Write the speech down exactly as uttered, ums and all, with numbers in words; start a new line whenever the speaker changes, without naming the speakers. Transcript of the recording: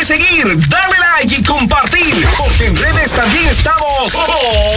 seguir, dale like y compartir, porque en redes también estamos como